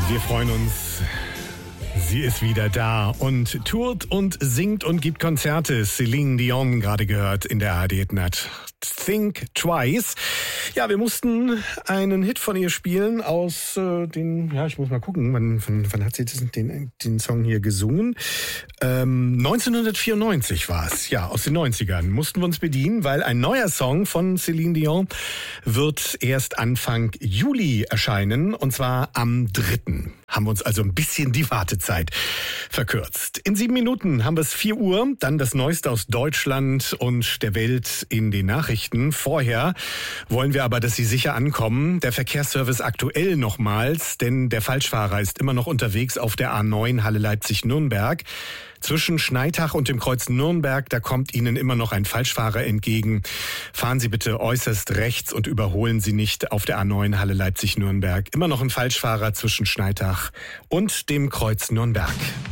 Wir freuen uns. Sie ist wieder da und tourt und singt und gibt Konzerte. Celine Dion gerade gehört in der ARD Nacht. Think Twice. Ja, wir mussten einen Hit von ihr spielen aus ich muss mal gucken, wann hat sie den Song hier gesungen? 1994 war es, ja, aus den 90ern. Mussten wir uns bedienen, weil ein neuer Song von Celine Dion wird erst Anfang Juli erscheinen, und zwar am 3. Haben wir uns also ein bisschen die Wartezeit verkürzt. In 7 Minuten haben wir es 4 Uhr, dann das Neueste aus Deutschland und der Welt in den Nachrichten. Vorher wollen wir aber, dass Sie sicher ankommen. Der Verkehrsservice aktuell nochmals, denn der Falschfahrer ist immer noch unterwegs auf der A9 Halle Leipzig-Nürnberg. Zwischen Schneitach und dem Kreuz Nürnberg, da kommt Ihnen immer noch ein Falschfahrer entgegen. Fahren Sie bitte äußerst rechts und überholen Sie nicht auf der A9 Halle Leipzig-Nürnberg. Immer noch ein Falschfahrer zwischen Schneitach und dem Kreuz Nürnberg.